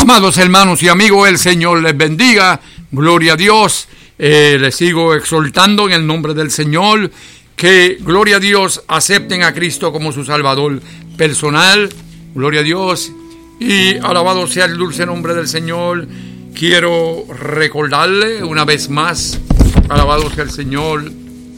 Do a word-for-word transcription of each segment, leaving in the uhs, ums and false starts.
Amados hermanos y amigos, el Señor les bendiga. Gloria a Dios. Eh, les sigo exhortando en el nombre del Señor que, gloria a Dios, acepten a Cristo como su Salvador personal. Gloria a Dios. Y alabado sea el dulce nombre del Señor. Quiero recordarle una vez más, alabado sea el Señor,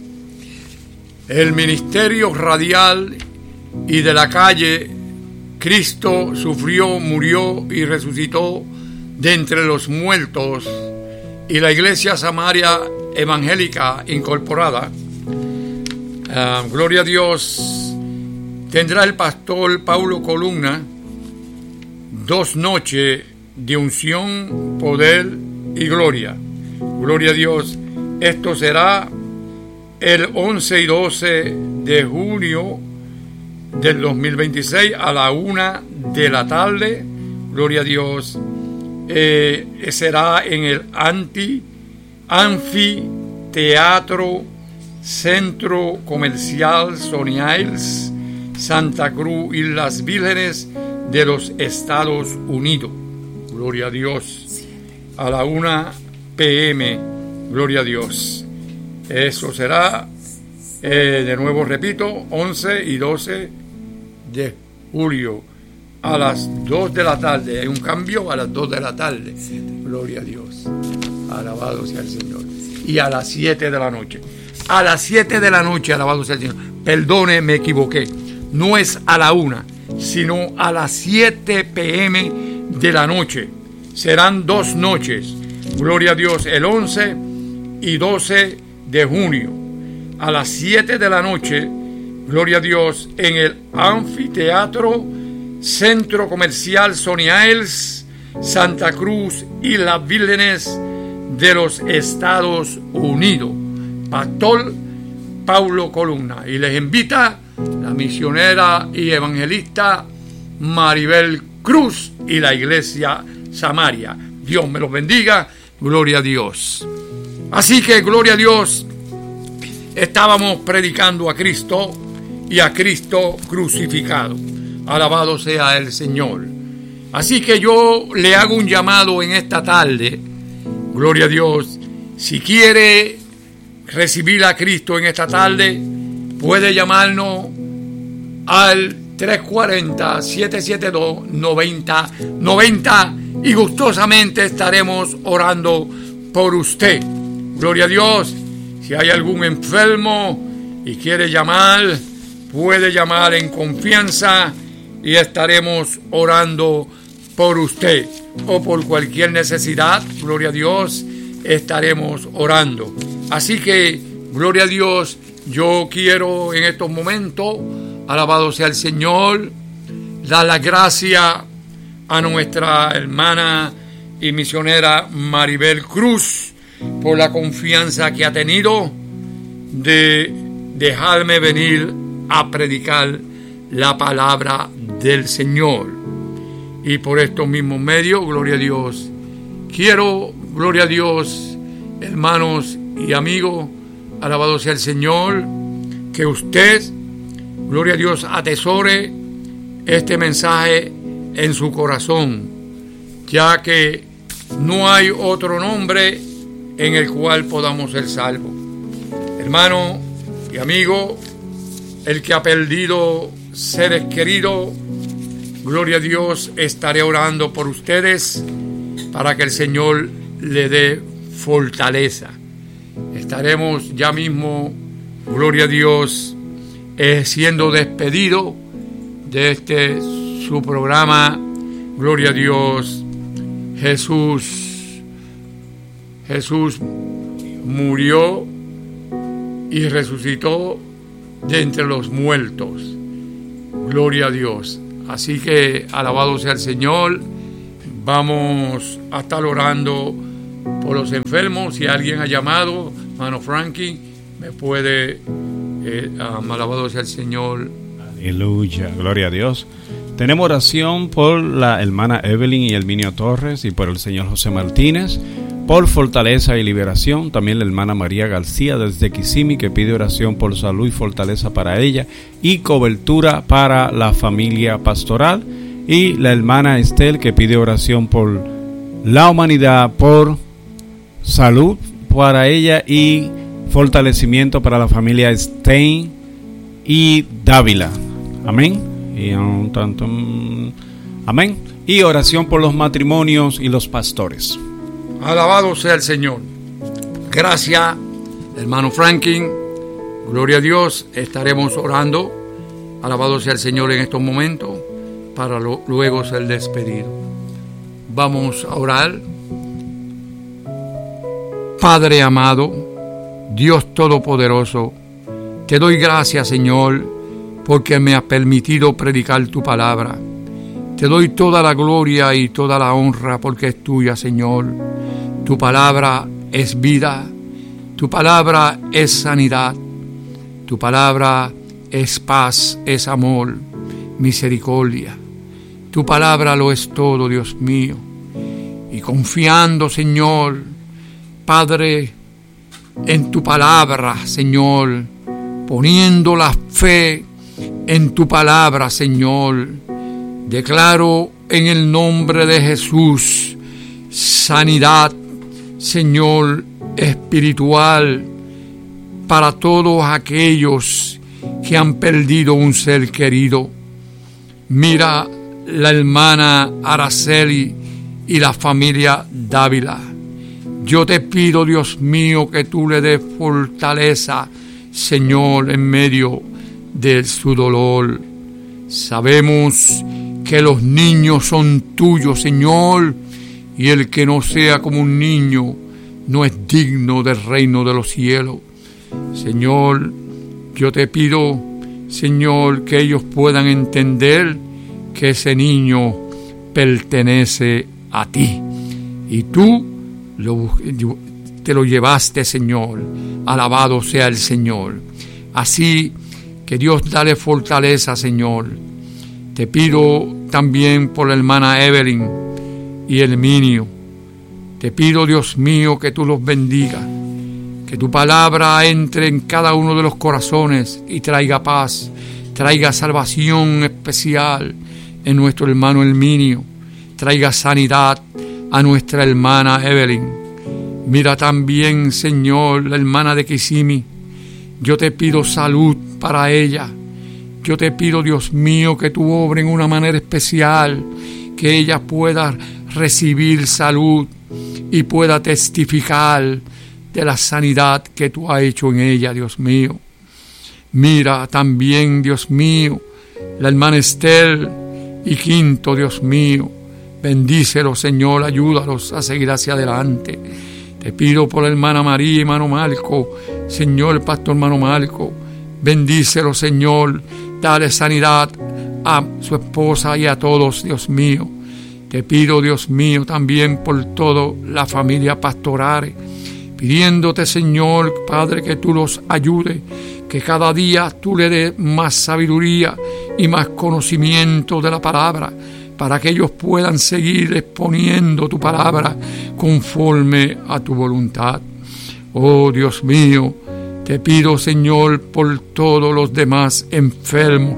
el ministerio radial y de la calle. Cristo sufrió, murió y resucitó de entre los muertos, y la Iglesia Samaria Evangélica Incorporada, uh, gloria a Dios, tendrá el pastor Paulo Columna dos noches de unción, poder y gloria. Gloria a Dios. Esto será el once y doce de junio del dos mil veintiséis a la una de la tarde. Gloria a Dios. Eh, será en el anti anfiteatro Centro Comercial Sony Isles, Santa Cruz, Islas Vírgenes de los Estados Unidos. Gloria a Dios. A la una p m Gloria a Dios. Eso será, eh, de nuevo repito, once y doce de julio a las dos de la tarde. Hay un cambio a las dos de la tarde. Gloria a Dios. Alabado sea el Señor. Y a las siete de la noche. A las siete de la noche, alabado sea el Señor. Perdone, me equivoqué. No es a la una, sino a las siete p m de la noche. Serán dos noches. Gloria a Dios. El once y doce de junio. A las siete de la noche. Gloria a Dios, en el anfiteatro Centro Comercial Sony Isles, Santa Cruz y las Vírgenes de los Estados Unidos. Pastor Paulo Columna. Y les invita la misionera y evangelista Maribel Cruz y la Iglesia Samaria. Dios me los bendiga. Gloria a Dios. Así que, gloria a Dios, estábamos predicando a Cristo y a Cristo crucificado. Alabado sea el Señor. Así que yo le hago un llamado en esta tarde. Gloria a Dios. Si quiere recibir a Cristo en esta tarde, puede llamarnos al tres cuatro cero, siete siete dos, nueve cero nueve cero y gustosamente estaremos orando por usted. Gloria a Dios. Si hay algún enfermo y quiere llamar, puede llamar en confianza y estaremos orando por usted. O por cualquier necesidad, gloria a Dios, estaremos orando. Así que, gloria a Dios, yo quiero en estos momentos, alabado sea el Señor, dar la gracia a nuestra hermana y misionera Maribel Cruz por la confianza que ha tenido de dejarme venir a predicar la palabra del Señor. Y por estos mismos medios, gloria a Dios, quiero, gloria a Dios, hermanos y amigos, alabado sea el Señor, que usted, gloria a Dios, atesore este mensaje en su corazón, ya que no hay otro nombre en el cual podamos ser salvos. Hermano y amigo, el que ha perdido seres queridos, gloria a Dios, estaré orando por ustedes para que el Señor le dé fortaleza. Estaremos ya mismo, gloria a Dios, eh, siendo despedido de este su programa, gloria a Dios. Jesús, Jesús murió y resucitó de entre los muertos. Gloria a Dios. Así que alabado sea el Señor. Vamos a estar orando por los enfermos. Si alguien ha llamado, hermano Frankie, me puede, eh, um, alabado sea el Señor. Aleluya, gloria a Dios. Tenemos oración por la hermana Evelyn y Herminio Torres y por el señor José Martínez, por fortaleza y liberación. También la hermana María García desde Kissimmee, que pide oración por salud y fortaleza para ella y cobertura para la familia pastoral. Y la hermana Estel, que pide oración por la humanidad, por salud para ella y fortalecimiento para la familia Stein y Dávila. Amén. Y un tanto, amén. Y oración por los matrimonios y los pastores. Alabado sea el Señor. Gracias, hermano Franklin. Gloria a Dios. Estaremos orando. Alabado sea el Señor en estos momentos para lo, luego ser despedido. Vamos a orar. Padre amado, Dios Todopoderoso, te doy gracias, Señor, porque me has permitido predicar tu palabra. Te doy toda la gloria y toda la honra porque es tuya, Señor. Tu palabra es vida, tu palabra es sanidad, tu palabra es paz, es amor, misericordia. Tu palabra lo es todo, Dios mío. Y confiando, Señor, Padre, en tu palabra, Señor, poniendo la fe en tu palabra, Señor, declaro en el nombre de Jesús sanidad, Señor, espiritual para todos aquellos que han perdido un ser querido. Mira la hermana Araceli y la familia Dávila. Yo te pido, Dios mío, que tú le des fortaleza, Señor, en medio de su dolor. Sabemos que los niños son tuyos, Señor, y el que no sea como un niño no es digno del reino de los cielos. Señor, yo te pido, Señor, que ellos puedan entender que ese niño pertenece a ti y tú lo, te lo llevaste, Señor. Alabado sea el Señor. Así que Dios dale fortaleza, Señor. Te pido también por la hermana Evelyn y Herminio. Te pido, Dios mío, que tú los bendigas, que tu palabra entre en cada uno de los corazones y traiga paz, traiga salvación especial en nuestro hermano Herminio, traiga sanidad a nuestra hermana Evelyn. Mira también, Señor, la hermana de Kissimmee. Yo te pido salud para ella. Yo te pido, Dios mío, que tú obres en una manera especial, que ella pueda recibir salud y pueda testificar de la sanidad que tú has hecho en ella, Dios mío. Mira también, Dios mío, la hermana Estel y Quinto, Dios mío. Bendícelos, Señor, ayúdalos a seguir hacia adelante. Te pido por la hermana María y hermano Marco, Señor, el pastor hermano Marco. Bendícelos, Señor, dale sanidad a su esposa y a todos, Dios mío. Te pido, Dios mío, también por toda la familia pastoral, pidiéndote, Señor, Padre, que tú los ayudes, que cada día tú le des más sabiduría y más conocimiento de la palabra, para que ellos puedan seguir exponiendo tu palabra conforme a tu voluntad. Oh, Dios mío, te pido, Señor, por todos los demás enfermos,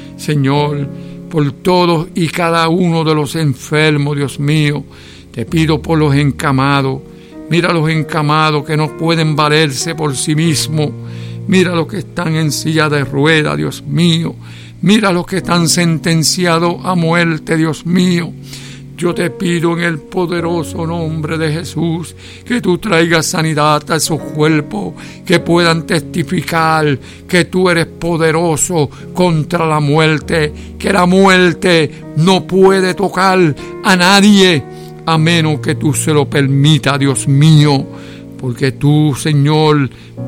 Señor, por todos y cada uno de los enfermos, Dios mío. Te pido por los encamados. Mira los encamados que no pueden valerse por sí mismos. Mira los que están en silla de rueda, Dios mío. Mira los que están sentenciados a muerte, Dios mío. Yo te pido en el poderoso nombre de Jesús que tú traigas sanidad a esos cuerpos, que puedan testificar que tú eres poderoso contra la muerte, que la muerte no puede tocar a nadie a menos que tú se lo permita, Dios mío, porque tú, Señor,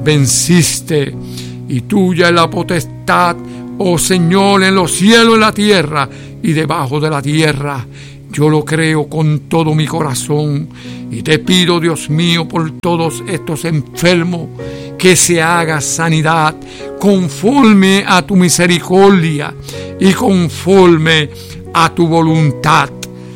venciste y tuya es la potestad, oh Señor, en los cielos y en la tierra y debajo de la tierra. Yo lo creo con todo mi corazón y te pido, Dios mío, por todos estos enfermos, que se haga sanidad conforme a tu misericordia y conforme a tu voluntad.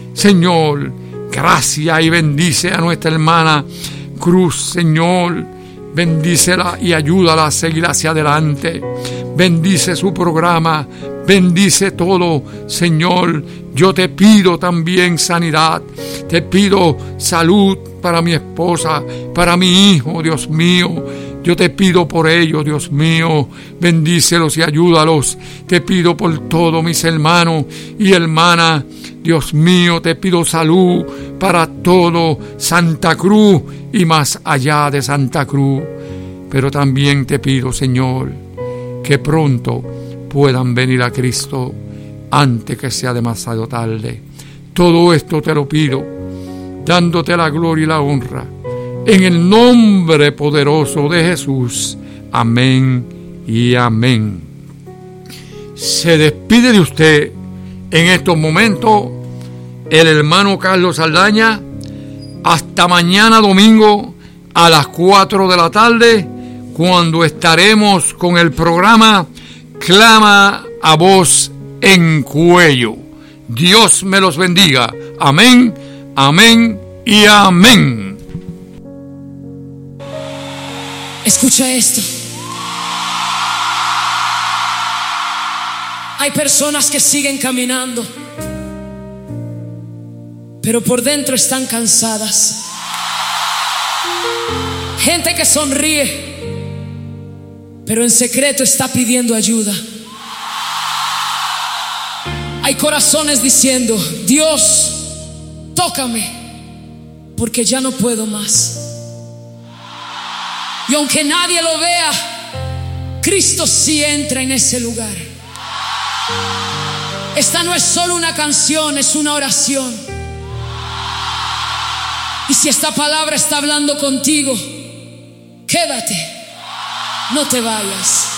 Señor, gracias y bendice a nuestra hermana Cruz, Señor. Bendícela y ayúdala a seguir hacia adelante. Bendice su programa, Bendice todo, Señor. Yo te pido también sanidad. Te pido salud para mi esposa, para mi hijo, Dios mío. Yo te pido por ellos, Dios mío. Bendícelos y ayúdalos. Te pido por todos mis hermanos y hermanas. Dios mío, te pido salud para todo Santa Cruz y más allá de Santa Cruz. Pero también te pido, Señor, que pronto puedan venir a Cristo antes que sea demasiado tarde. Todo esto te lo pido, dándote la gloria y la honra, en el nombre poderoso de Jesús. Amén y amén. Se despide de usted en estos momentos el hermano Carlos Saldaña. Hasta mañana domingo a las cuatro de la tarde, cuando estaremos con el programa Clama a Voz en Cuello. Dios me los bendiga. Amén, amén y amén. Escucha esto. Hay personas que siguen caminando, pero por dentro están cansadas. Gente que sonríe, pero en secreto está pidiendo ayuda. Hay corazones diciendo: Dios, tócame, porque ya no puedo más. Y aunque nadie lo vea, Cristo sí entra en ese lugar. Esta no es solo una canción, es una oración. Y si esta palabra está hablando contigo, quédate, no te vayas.